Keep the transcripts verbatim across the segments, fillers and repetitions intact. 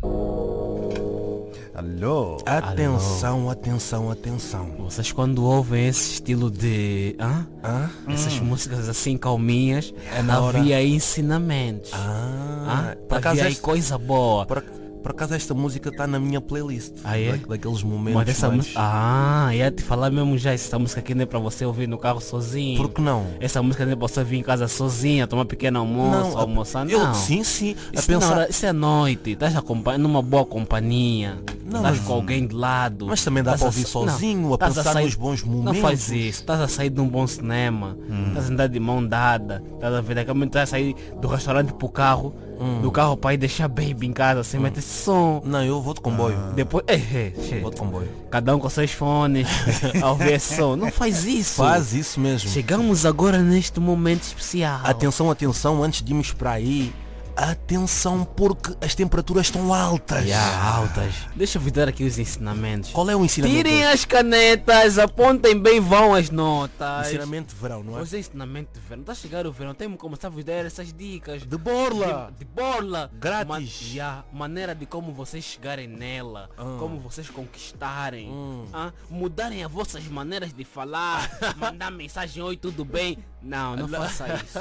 Alô? Atenção, atenção, atenção. Vocês quando ouvem esse estilo de... Hã? Hã? Essas músicas assim calminhas, É na hora. havia aí ensinamentos. Ah, Hã? por acaso Havia aí este- coisa boa. Por, por acaso esta música está na minha playlist. Ah, é? Da- daqueles momentos Mas essa mais... música... Ah, ia te falar mesmo já, essa música aqui não é pra você ouvir no carro sozinho. Por que não? Essa música não é pra você vir em casa sozinha, tomar pequeno almoço, a- almoçar, eu, não. Sim, sim. A Isso, não, pensar... isso é noite, estás acompan- numa boa companhia, Não, estás mas- com alguém de lado. Mas também dá estás para a ouvir sa- sozinho, não, a estás pensar sair- nos bons momentos. Não faz isso, estás a sair de um bom cinema, estás a andar de mão dada, estás a ver, daqui a pouco estás a sair do restaurante pro carro, do carro para ir deixar baby em casa, sem meter som. Não, eu vou de comboio. Depois, é, é, Vou de comboio. cada um com seus fones, a ouvir esse som. Não faz isso. Faz isso mesmo. Chegamos agora neste momento especial. Atenção, atenção, antes de irmos para aí, atenção porque as temperaturas estão altas. Já, altas. Deixa eu dar aqui os ensinamentos. Qual é o ensinamento? Tirem as canetas, apontem bem, vão as notas. Ensinamento de verão, não é? Hoje é ensinamento de verão. Está a chegar o verão, temos que começar a vos dar essas dicas. De borla. De, de borla. Grátis. Ma já, maneira de como vocês chegarem nela. Ah. Como vocês conquistarem. Hum. ah, mudarem as vossas maneiras de falar. Mandar mensagem, oi, tudo bem? Não, não faça isso.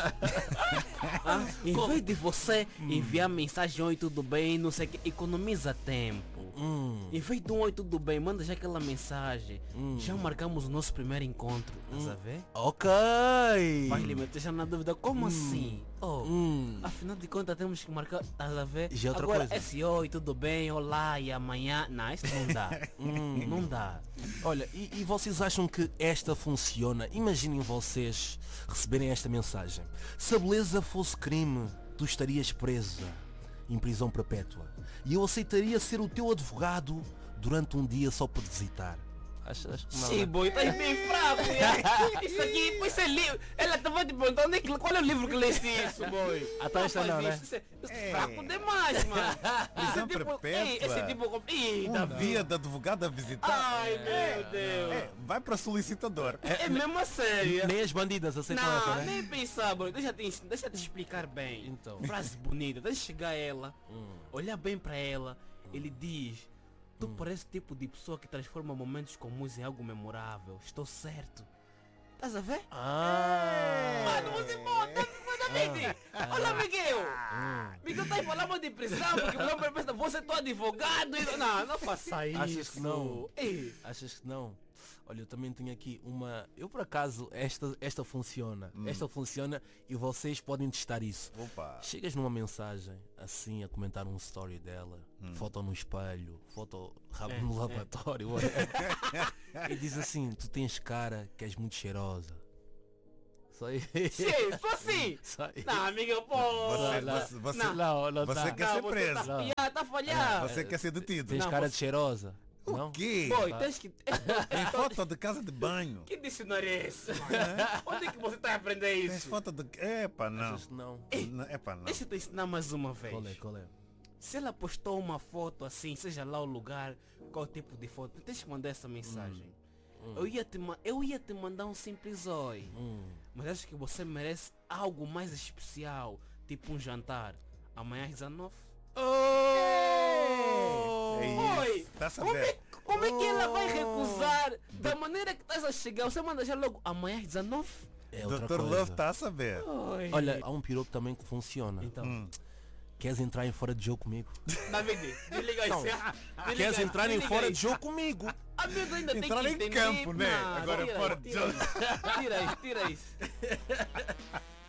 ah, em vez de você enviar mensagem, oi, tudo bem, não sei o que, economiza tempo. Hum. Em vez de um oi, tudo bem, manda já aquela mensagem. Já marcamos o nosso primeiro encontro. Estás a ver? Ok. Vai lhe meter já na dúvida, como assim? Oh, Hum. afinal de contas temos que marcar, estás a ver? Já é outra Agora coisa. esse oi, tudo bem, olá e amanhã. Não, isso não dá. Hum, não dá. Olha, e, e vocês acham que esta funciona? Imaginem vocês receberem esta mensagem. Se a beleza fosse crime, tu estarias presa em prisão perpétua. E eu aceitaria ser o teu advogado durante um dia só para te visitar. Achas que não? Sim, boy, estás bem fraco. é. Isso aqui, pois é livro. Ela estava te perguntando onde é que- qual é o livro que leste isso, boy. Ah, tá, esta não, né? Isso é, isso é fraco demais, mano. Prisão Esse tipo, perpétua. ei, esse tipo... Ih, Um Davi. dia de advogado a visitar. Ai, meu Deus. É, vai para solicitador. É mesmo a sério. Nem as bandidas aceitam essa, Não, né? nem pensar, bro. Deixa te, ensinar- deixa te explicar bem. Então. Frase bonita. Deixa chegar a ela, olhar bem pra ela. Ele diz: tu parece o tipo de pessoa que transforma momentos comuns em algo memorável. Estou certo. Estás a ver? Ah. Mano, você bota, David. Olha, Miguel. Miguel tá aí falando de prisão porque o homem pensa, você é teu advogado. e- Não, não faça isso. Achas que não? Ei. Achas que não? Olha, eu também tenho aqui uma... Eu por acaso, esta, esta funciona. Esta funciona e vocês podem testar isso. Opa. Chegas numa mensagem, assim, a comentar um story dela, foto no espelho, foto rabo É, no é. lavatório, e diz assim, tu tens cara que és muito cheirosa. Só aí. Sim, só assim. Só aí. Não, Miguel, pô. Você, não, você, você, não. Não, não Você tá. quer Não, ser você preso. Tá falhar, tá falhar. Você quer ser detido. Tens Não, cara você- de cheirosa. Não? O quê? Boy, tens que... Tem foto de casa de banho. Que dicionário é esse? Onde é que você tá a aprender Tens isso? foto de... Epa, não. Achas que não? Não, Epa, não. Deixa eu te ensinar mais uma vez. Qual é, qual é? Se ela postou uma foto assim, seja lá o lugar, qual tipo de foto, tens que mandar essa mensagem. Eu, ia te ma- eu ia te mandar um simples oi, Hum. mas acho que você merece algo mais especial, tipo um jantar. Amanhã às dezenove. É Oi, isso. Tá a como é, saber? como é que ela vai recusar? Da maneira que estás a chegar, você manda já logo amanhã às dezenove? É outra doutor coisa. Love tá a saber. Oi. Olha, há um piropo também que funciona. Então, Hum. Queres entrar em fora de jogo comigo? David, desliga isso. Desliga Queres isso, entrar em desliga fora de isso. jogo comigo? Amigo, ainda tem Entrar que em entender. campo, né? Não, Agora tira fora isso, de tira jogo. isso. Tira isso, tira isso.